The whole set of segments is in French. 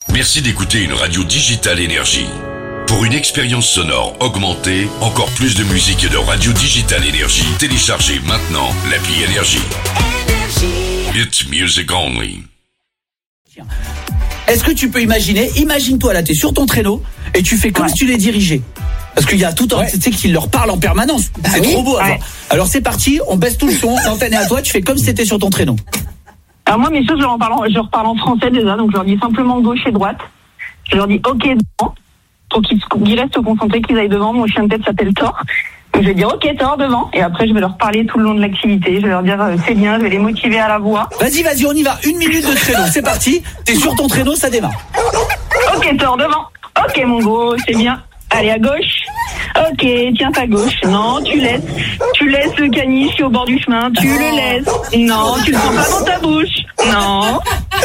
Merci d'écouter une radio digitale Énergie. Pour une expérience sonore augmentée, encore plus de musique et de radio digitale Énergie, téléchargez maintenant l'appli Énergie. It's music only. Est-ce que tu peux imagine-toi là, t'es sur ton traîneau et tu fais comme si tu les dirigeais. Parce qu'il y a tout un, tu sais, qui leur parle en permanence. C'est trop beau à voir. Alors c'est parti, on baisse tout le son, l'antenne est à toi, tu fais comme si t'étais sur ton traîneau. Alors moi, mes choses, je leur parle en français déjà, donc je leur dis simplement gauche et droite. Je leur dis OK devant, pour qu'ils restent concentrés, qu'ils aillent devant. Mon chien de tête s'appelle Thor. Donc je vais dire OK Thor devant, et après je vais leur parler tout le long de l'activité. Je vais leur dire c'est bien, je vais les motiver à la voix. Vas-y, on y va, 1 minute de traîneau, c'est parti. T'es sur ton traîneau, ça démarre. OK Thor devant. OK mon gros, c'est bien. Allez à gauche. OK, tiens ta gauche. Non, tu laisses le caniche au bord du chemin. Tu le laisses. Non, tu le prends pas dans ta bouche. Non.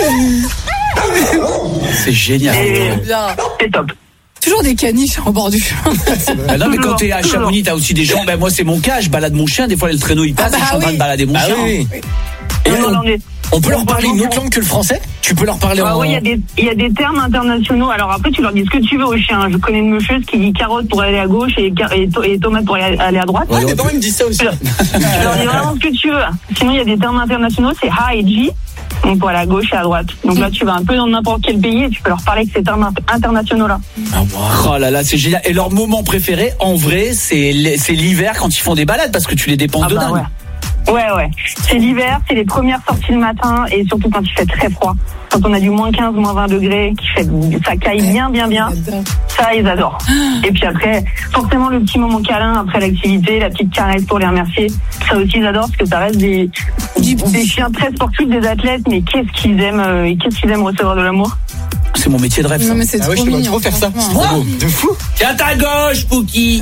C'est génial. C'est top. Toujours des caniches au bord du chemin. Non, mais quand t'es à Chamonix, t'as aussi des gens. Ben moi, c'est mon cas. Je balade mon chien. Des fois, le traîneau il passe. Je suis en train de balader mon chien. Oui. Et on peut leur parler une autre langue que le français? Tu peux leur parler en... Oui, il y a des termes internationaux. Alors après, tu leur dis ce que tu veux au chien. Je connais une meufeuse qui dit carotte pour aller à gauche et tomate pour aller à droite. Ouais, mes parents me disent ça aussi. Tu leur dis vraiment ce que tu veux. Sinon, il y a des termes internationaux, c'est ha et ji. Donc pour aller à gauche et à droite. Donc là, tu vas un peu dans n'importe quel pays et tu peux leur parler avec ces termes internationaux-là. Oh là là, c'est génial. Et leur moment préféré, en vrai, c'est l'hiver quand ils font des balades parce que tu les dépenses de dingue. Ouais. C'est l'hiver, c'est les premières sorties le matin et surtout quand il fait très froid. Quand on a du moins 15, moins 20 degrés, ça caille bien. Ça, ils adorent. Et puis après, forcément, le petit moment câlin après l'activité, la petite caresse pour les remercier. Ça aussi, ils adorent parce que ça reste des chiens très sportifs, des athlètes, mais qu'est-ce qu'ils aiment recevoir de l'amour. C'est mon métier de rêve. Non, mais c'est trop je mignon. trop faire ça. De fou. Tiens ta gauche, Pouki.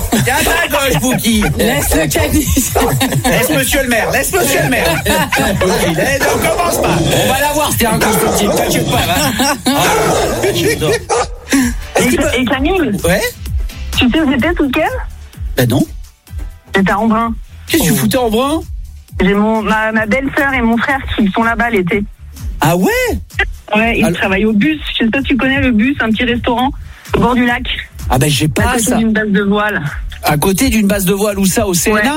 Laisse le caniche. Laisse monsieur le maire. Pouki, on commence pas. On va l'avoir, c'était un constructif. T'inquiète pas. Et Camille, Ouais. tu sais où c'était tout week-end? Ben non. J'étais à Embrun. Qu'est-ce que tu foutais en brun? J'ai ma belle-sœur et mon frère qui sont là-bas l'été. Ah ouais? Ouais, ils travaillent au bus. Je sais pas si tu connais le bus, un petit restaurant au bord du lac. Ah ben j'ai pas ça. À côté d'une base de voile. À côté d'une base de voile, où ça, au CNA?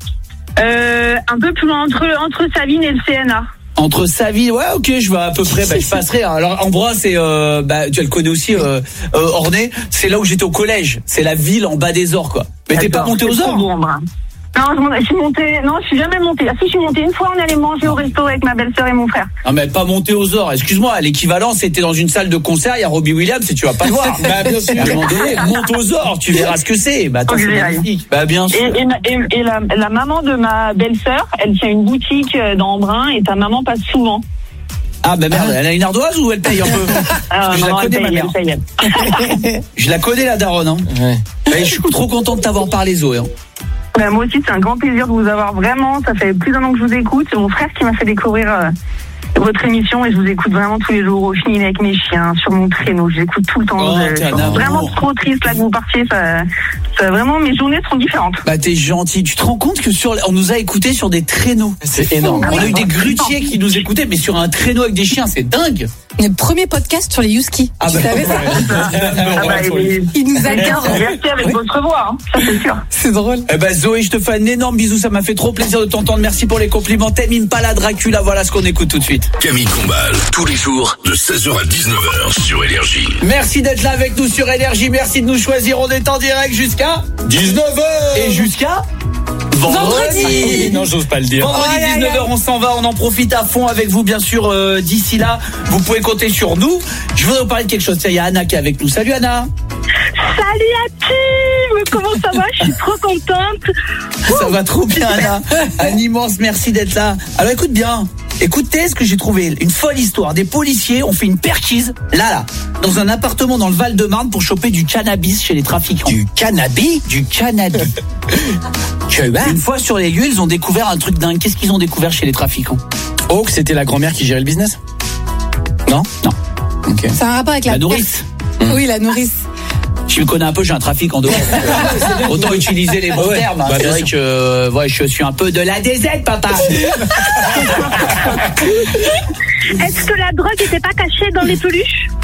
Un peu plus loin, entre Savines et le CNA. Entre Savines, ouais, ok, je vois à peu près, je passerai. Alors, Embrun, c'est, tu le connais aussi, Ornay, c'est là où j'étais au collège. C'est la ville en bas des Ors, quoi. Mais t'es pas monté aux Ors? Non, je suis jamais montée. Ah si, je suis montée une fois, on allait manger au resto avec ma belle-sœur et mon frère. Non, mais pas monté aux Ors. Excuse-moi, l'équivalent, c'était dans une salle de concert, il y a Robbie Williams et tu vas pas le voir. Bien sûr. À un moment donné, monte aux Ors, tu verras ce que c'est. Attends, c'est magnifique. Bien sûr. Et la maman de ma belle-sœur, elle tient une boutique dans Embrun et ta maman passe souvent. Ah merde, elle a une ardoise ou elle paye un peu? Je la connais, ma mère. Je la connais, la daronne. Hein. Ouais. Je suis trop content de t'avoir parlé, Zoé. Moi aussi, c'est un grand plaisir de vous avoir vraiment. Ça fait plus d'un an que je vous écoute. C'est mon frère qui m'a fait découvrir votre émission et je vous écoute vraiment tous les jours au fil avec mes chiens, sur mon traîneau. Je l'écoute tout le temps. Je suis vraiment trop triste là que vous partiez. Ça vraiment, mes journées seront différentes. T'es gentil. Tu te rends compte que on nous a écoutés sur des traîneaux. C'est énorme. On a eu des grutiers qui nous écoutaient, mais sur un traîneau avec des chiens, c'est dingue. Le premier podcast sur les Husky. Tu savais ça? Il nous adore. Merci avec votre voix, hein. Ça c'est sûr. C'est drôle. Zoé, je te fais un énorme bisou. Ça m'a fait trop plaisir de t'entendre. Merci pour les compliments. T'aimes Impala Dracula. Voilà ce qu'on écoute tout de suite. Camille Combal, tous les jours de 16h à 19h sur Énergie. Merci d'être là avec nous sur Énergie. Merci de nous choisir. On est en direct jusqu'à 19h. Et jusqu'à vendredi. Non, j'ose pas le dire. Vendredi 19h, on s'en va, on en profite à fond avec vous, bien sûr. D'ici là, vous pouvez compter sur nous. Je voudrais vous parler de quelque chose. Il y a Anna qui est avec nous. Salut Anna. Salut la team. Comment ça va? Je suis trop contente. Ça va trop bien Anna. Un immense merci d'être là. Alors écoute bien. Écoutez ce que j'ai trouvé, une folle histoire. Des policiers ont fait une perquise, là, dans un appartement dans le Val-de-Marne pour choper du cannabis chez les trafiquants. Du cannabis? Du cannabis. Une fois sur les lieux, ils ont découvert un truc dingue. Qu'est-ce qu'ils ont découvert chez les trafiquants? Oh, que c'était la grand-mère qui gérait le business? Non. Okay. C'est un rapport avec la nourrice. Oui, la nourrice. Je me connais un peu, j'ai un trafic en dehors. Autant utiliser les bons termes. C'est vrai que je suis un peu de la DZ, papa. Est-ce que la drogue n'était pas cachée dans les peluches?